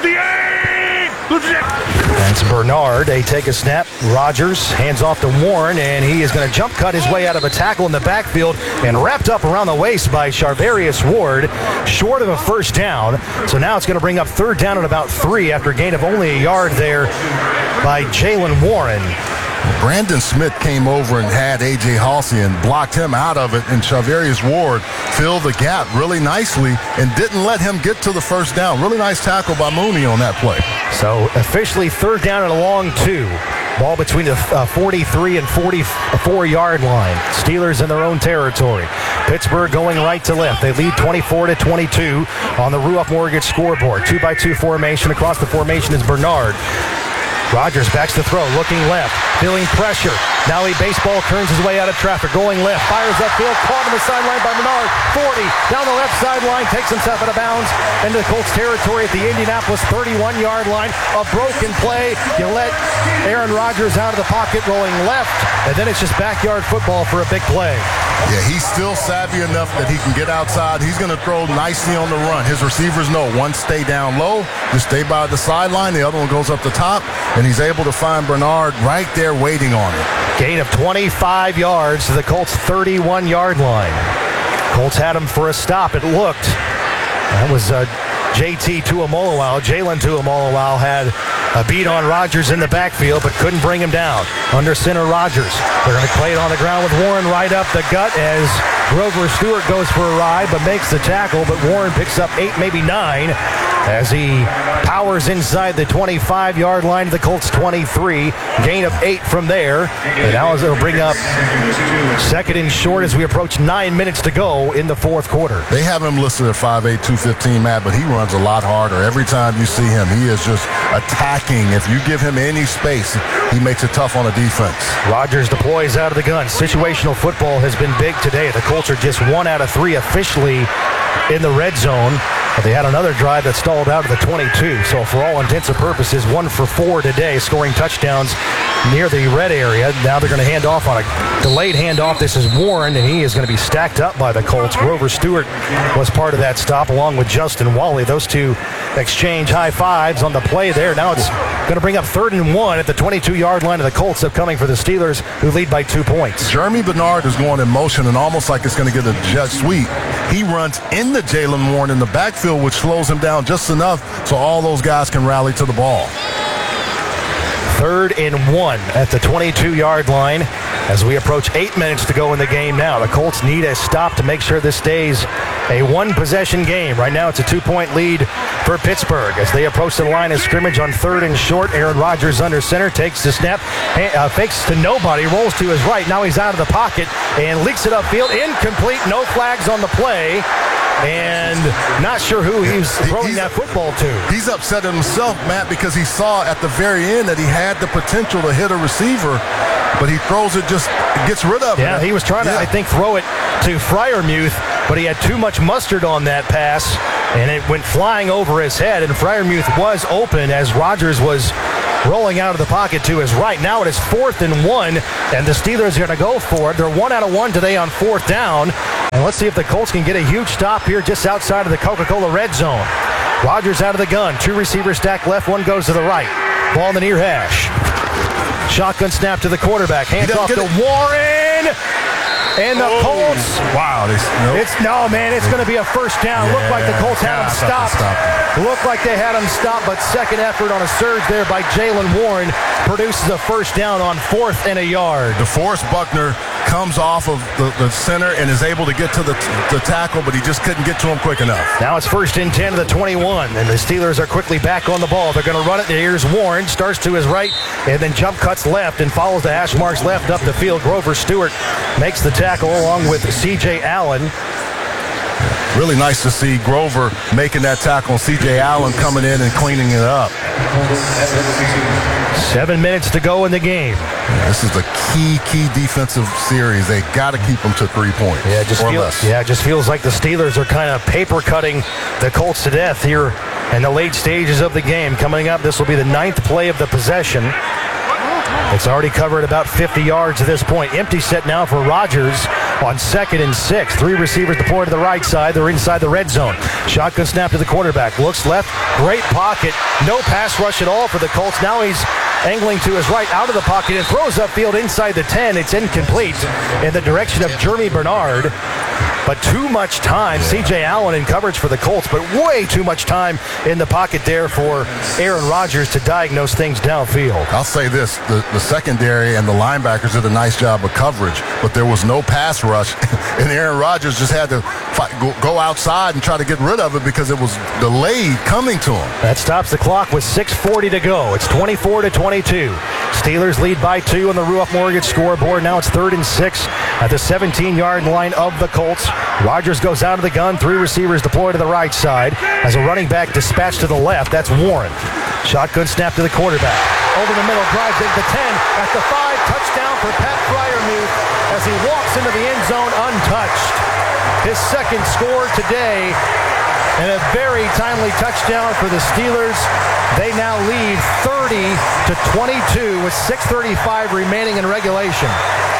That's Bernard. They take a snap. Rodgers hands off to Warren, and he is going to jump cut his way out of a tackle in the backfield and wrapped up around the waist by Charvarius Ward, short of a first down. So now it's going to bring up third down at about three after a gain of only a yard there by Jaylen Warren. Brandon Smith came over and had A J Halsey and blocked him out of it, and Charvarius Ward filled the gap really nicely and didn't let him get to the first down. Really nice tackle by Mooney on that play. So officially third down and a long two. Ball between the uh, forty-three and forty-four-yard line. Steelers in their own territory. Pittsburgh going right to left. They lead twenty-four to twenty-two on the Ruoff Mortgage scoreboard. Two by two formation. Across the formation is Bernard. Rodgers backs the throw, looking left, feeling pressure. Now he baseball turns his way out of traffic, going left, fires upfield, caught on the sideline by Bernard. forty, down the left sideline, takes himself out of bounds into the Colts territory at the Indianapolis thirty-one-yard line. A broken play. You let Aaron Rodgers out of the pocket going left, and then it's just backyard football for a big play. Yeah, he's still savvy enough that he can get outside. He's going to throw nicely on the run. His receivers know one stay down low, just stay by the sideline. The other one goes up the top, and he's able to find Bernard right there waiting on him. Gain of twenty-five yards to the Colts' thirty-one-yard line. Colts had him for a stop, it looked. That was uh, J T Tuimoloau. Jalen Tuimoloau had a beat on Rodgers in the backfield, but couldn't bring him down. Under center, Rodgers. They're going to play it on the ground with Warren right up the gut as Grover Stewart goes for a ride, but makes the tackle. But Warren picks up eight, maybe nine, as he powers inside the twenty-five-yard line to the Colts twenty-three. Gain of eight from there. And now it'll bring up second and short as we approach nine minutes to go in the fourth quarter. They have him listed at five eight, two fifteen, Matt, but he runs a lot harder. Every time you see him, he is just attacking. If you give him any space, he makes it tough on the defense. Rodgers deploys out of the gun. Situational football has been big today. The Colts are just one out of three officially in the red zone. But they had another drive that stalled out of the twenty-two. So for all intents and purposes, one for four today, scoring touchdowns near the red area. Now they're going to hand off on a delayed handoff. This is Warren, and he is going to be stacked up by the Colts. Grover Stewart was part of that stop along with Justin Wally. Those two exchange high fives on the play there. Now it's going to bring up third and one at the twenty-two-yard line of the Colts, upcoming for the Steelers, who lead by two points. Jeremy Bernard is going in motion and almost like it's going to get a jet sweep. He runs into Jaylen Warren in the backfield, which slows him down just enough so all those guys can rally to the ball. Third and one at the twenty-two-yard line as we approach eight minutes to go in the game now. The Colts need a stop to make sure this stays a one-possession game. Right now it's a two-point lead for Pittsburgh as they approach the line of scrimmage on third and short. Aaron Rodgers under center, takes the snap, uh, fakes to nobody, rolls to his right. Now he's out of the pocket and leaks it upfield. Incomplete, no flags on the play. And not sure who he's throwing that football to. He's upset at himself, Matt, because he saw at the very end that he had the potential to hit a receiver, but he throws it, just gets rid of it. Yeah, he was trying to, yeah. I think, throw it to Freiermuth, but he had too much mustard on that pass, and it went flying over his head, and Freiermuth was open as Rodgers was rolling out of the pocket to his right. Now it is fourth and one, and the Steelers are going to go for it. They're one out of one today on fourth down. And let's see if the Colts can get a huge stop here just outside of the Coca-Cola red zone. Rodgers out of the gun. Two receivers stacked left, one goes to the right. Ball in the near hash. Shotgun snap to the quarterback. Hands off to Warren. And the oh, Colts. Wow. They, nope. It's no, man. It's going to be a first down. Yeah, Looked like the Colts had him stopped. Looked like they had him stopped, but second effort on a surge there by Jaylen Warren produces a first down on fourth and a yard. DeForest Buckner comes off of the, the center and is able to get to the, the tackle, but he just couldn't get to him quick enough. Now it's first and ten to the twenty-one, and the Steelers are quickly back on the ball. They're going to run it. Here's Warren, starts to his right, and then jump cuts left and follows the hash marks left up the field. Grover Stewart makes the tackle along with C J Allen. Really nice to see Grover making that tackle, C J Allen coming in and cleaning it up. Seven minutes to go in the game. Yeah, this is a key, key defensive series. They got to keep them to three points yeah, just or feel, less. Yeah, it just feels like the Steelers are kind of paper cutting the Colts to death here in the late stages of the game. Coming up, this will be the ninth play of the possession. It's already covered about fifty yards at this point. Empty set now for Rodgers on second and six. Three receivers deployed to the right side. They're inside the red zone. Shotgun snap to the quarterback. Looks left. Great pocket. No pass rush at all for the Colts. Now he's angling to his right out of the pocket and throws upfield inside the ten. It's incomplete in the direction of Jeremy Bernard. But too much time. C J Allen in coverage for the Colts, but way too much time in the pocket there for Aaron Rodgers to diagnose things downfield. I'll say this, the, the secondary and the linebackers did a nice job of coverage, but there was no pass rush, and Aaron Rodgers just had to fight, go, go outside and try to get rid of it because it was delayed coming to him. That stops the clock with six forty to go. It's twenty-four to twenty-two. Steelers lead by two on the Ruoff Mortgage scoreboard. Now it's third and six at the seventeen-yard line of the Colts. Rodgers goes out of the gun. Three receivers deployed to the right side. As a running back dispatched to the left, that's Warren. Shotgun snap to the quarterback. Over the middle, drives into the ten. At the five, touchdown for Pat Freiermuth as he walks into the end zone untouched. His second score today, and a very timely touchdown for the Steelers. They now lead thirty to twenty-two with six thirty-five remaining in regulation.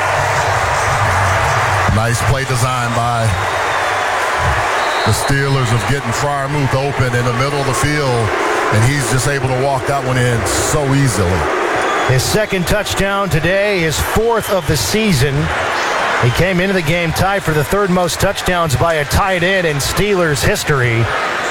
Nice play design by the Steelers of getting Freiermuth open in the middle of the field, and he's just able to walk that one in so easily. His second touchdown today, his fourth of the season. He came into the game tied for the third most touchdowns by a tight end in Steelers history.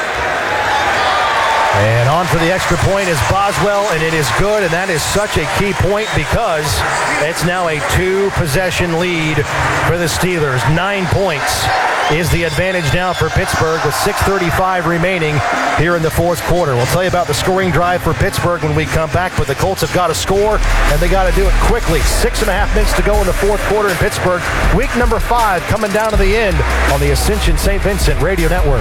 And on for the extra point is Boswell, and it is good, and that is such a key point because it's now a two-possession lead for the Steelers. Nine points is the advantage now for Pittsburgh with six thirty-five remaining here in the fourth quarter. We'll tell you about the scoring drive for Pittsburgh when we come back, but the Colts have got to score, and they got to do it quickly. Six and a half minutes to go in the fourth quarter in Pittsburgh. Week number five coming down to the end on the Ascension Saint Vincent Radio Network.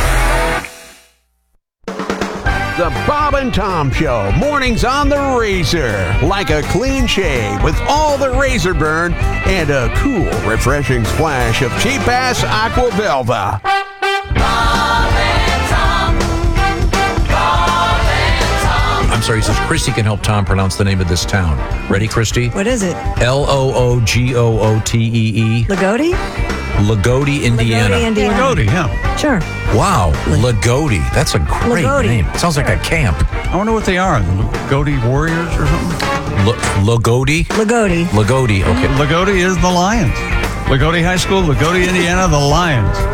The Bob and Tom Show, mornings on the Razor. Like a clean shave with all the razor burn and a cool, refreshing splash of cheap-ass Aqua Velva. Bob and Tom. Bob and Tom. I'm sorry, he says Christy can help Tom pronounce the name of this town. Ready, Christy? What is it? L O O G O O T E E. Lagodi? Lagodi, Indiana. Lagodi, Indiana. Lagodi, yeah. Sure. Wow, Lagodi. That's a great Lagodi. name. It sounds like a camp. I wonder what they are. The Lagodi Warriors or something? L- Lagodi? Lagodi. Lagodi, okay. Lagodi is the Lions. Lagodi High School, Lagodi, Indiana, the Lions.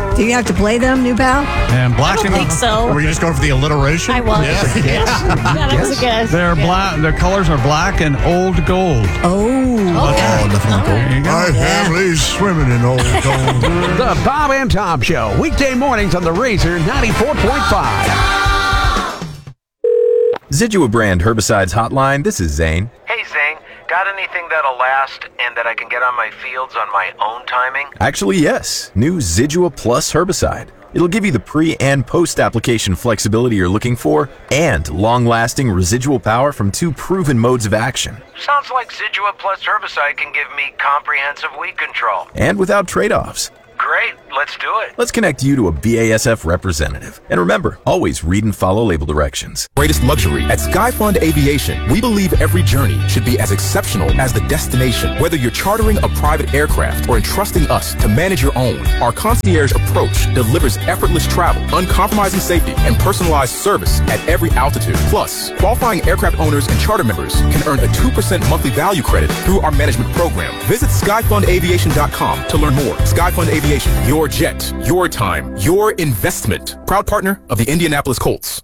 Do you have to play them, new pal? And black I don't and think so. Are we just going for the alliteration? I was. Yeah. Yeah, that was a guess. Their Yeah. black. Their colors are black and old gold. Oh. Oh, definitely gold. There you go. My family's swimming in old gold. The Bob and Tom Show, weekday mornings on the Razor ninety-four point five. Zidua brand herbicides hotline. This is Zane. Hey, Zane. Got anything that'll last and that I can get on my fields on my own timing? Actually, yes. New Zidua Plus herbicide. It'll give you the pre and post application flexibility you're looking for and long-lasting residual power from two proven modes of action. Sounds like Zidua Plus herbicide can give me comprehensive weed control. And without trade-offs. Great, let's do it. Let's connect you to a B A S F representative. And remember, always read and follow label directions. Greatest luxury. At Skyfund Aviation, we believe every journey should be as exceptional as the destination. Whether you're chartering a private aircraft or entrusting us to manage your own, our concierge approach delivers effortless travel, uncompromising safety, and personalized service at every altitude. Plus, qualifying aircraft owners and charter members can earn a two percent monthly value credit through our management program. Visit skyfund aviation dot com to learn more. Skyfund Aviation, your jet, your time, your investment. Proud partner of the Indianapolis Colts.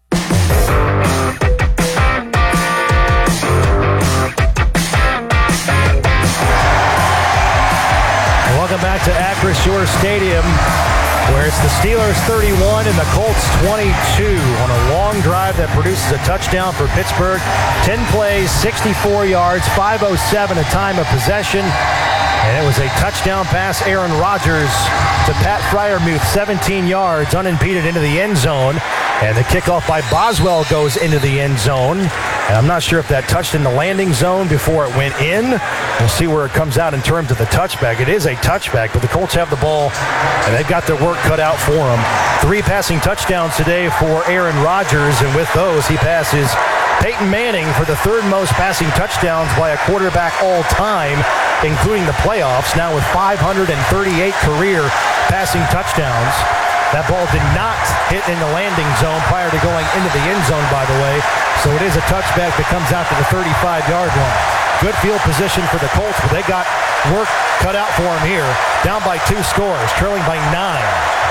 Welcome back to Acrisure Stadium, where it's the Steelers thirty-one and the Colts twenty-two on a long drive that produces a touchdown for Pittsburgh. ten plays, sixty-four yards, five oh seven a time of possession. And it was a touchdown pass, Aaron Rodgers to Pat Freiermuth, seventeen yards, unimpeded into the end zone. And the kickoff by Boswell goes into the end zone. And I'm not sure if that touched in the landing zone before it went in. We'll see where it comes out in terms of the touchback. It is a touchback, but the Colts have the ball, and they've got their work cut out for them. Three passing touchdowns today for Aaron Rodgers, and with those, he passes Peyton Manning for the third most passing touchdowns by a quarterback all time, including the playoffs, now with five hundred thirty-eight career passing touchdowns. That ball did not hit in the landing zone prior to going into the end zone, by the way. So it is a touchback that comes out to the thirty-five-yard line. Good field position for the Colts, but they got work cut out for them here. Down by two scores, trailing by nine.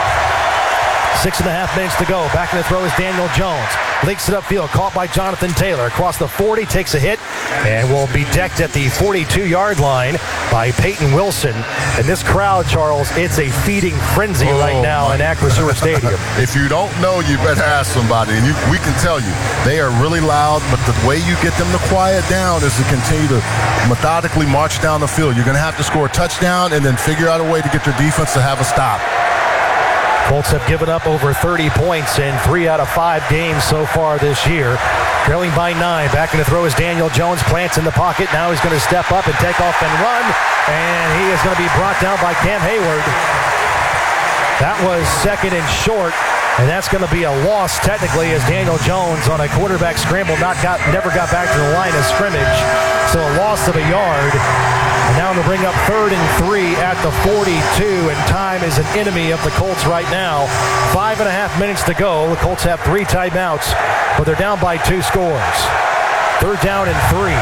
Six and a half minutes to go. Back in the throw is Daniel Jones. Leaks it upfield, caught by Jonathan Taylor. Across the forty, takes a hit, and will be decked at the forty-two-yard line by Peyton Wilson. And this crowd, Charles, it's a feeding frenzy Oh, right now in Acrisure Stadium. If you don't know, you better ask somebody, and you, we can tell you. They are really loud, but the way you get them to quiet down is to continue to methodically march down the field. You're going to have to score a touchdown and then figure out a way to get your defense to have a stop. Colts have given up over thirty points in three out of five games so far this year. Trailing by nine. Back in the throw is Daniel Jones. Plants in the pocket. Now he's going to step up and take off and run. And he is going to be brought down by Cam Hayward. That was second and short. And that's going to be a loss technically, as Daniel Jones on a quarterback scramble not got, never got back to the line of scrimmage. So a loss of a yard. And now to bring up third and three at the forty-two, and time is an enemy of the Colts right now. Five and a half minutes to go. The Colts have three timeouts, but they're down by two scores. Third down and three.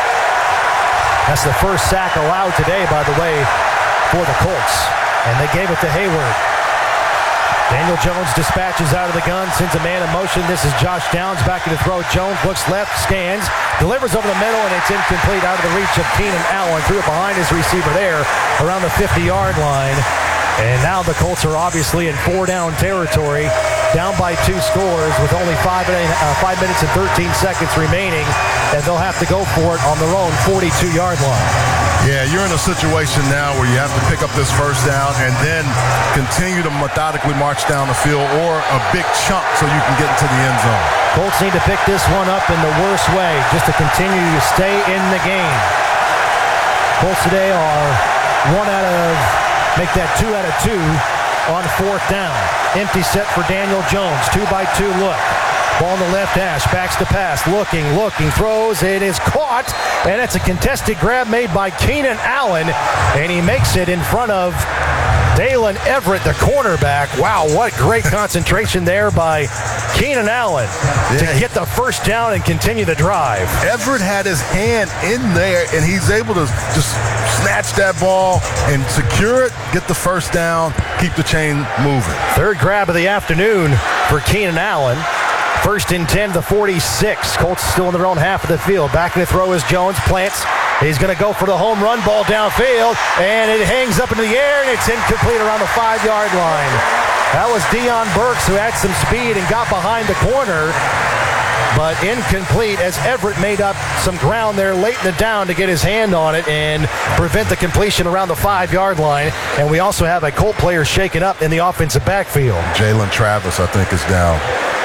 That's the first sack allowed today, by the way, for the Colts. And they gave it to Hayward. Daniel Jones dispatches out of the gun, sends a man in motion. This is Josh Downs back in the throw. Jones looks left, scans, delivers over the middle, and it's incomplete, out of the reach of Keenan Allen. Threw it behind his receiver there around the fifty-yard line. And now the Colts are obviously in four-down territory, down by two scores with only five, and, uh, five minutes and thirteen seconds remaining, and they'll have to go for it on their own forty-two-yard line. Yeah, you're in a situation now where you have to pick up this first down and then continue to methodically march down the field, or a big chunk so you can get into the end zone. Colts need to pick this one up in the worst way just to continue to stay in the game. Colts today are one out of, make that two out of two on fourth down. Empty set for Daniel Jones. Two by two look. Ball on the left hash, backs to pass, looking, looking, throws, it is caught, and it's a contested grab made by Keenan Allen, and he makes it in front of Dalen Everett, the cornerback. Wow, what great concentration there by Keenan Allen to Yeah, he- get the first down and continue the drive. Everett had his hand in there, and he's able to just snatch that ball and secure it, get the first down, keep the chain moving. Third grab of the afternoon for Keenan Allen. First and ten, the forty-six. Colts still in their own half of the field. Back in the throw is Jones. Plants. He's going to go for the home run ball downfield, and it hangs up into the air, and it's incomplete around the five-yard line. That was Deion Burks, who had some speed and got behind the corner, but incomplete as Everett made up some ground there late in the down to get his hand on it and prevent the completion around the five-yard line. And we also have a Colt player shaken up in the offensive backfield. Jalen Travis, I think, is down.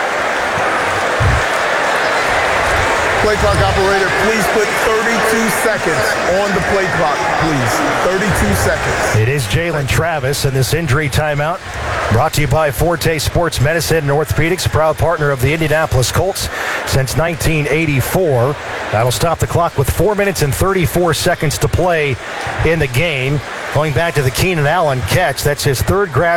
Play clock operator, please put thirty-two seconds on the play clock, please. thirty-two seconds. It is Jalen Travis, and this injury timeout brought to you by Forte Sports Medicine and Orthopedics, a proud partner of the Indianapolis Colts since nineteen eighty-four. That'll stop the clock with four minutes and thirty-four seconds to play in the game. Going back to the Keenan Allen catch, that's his third grab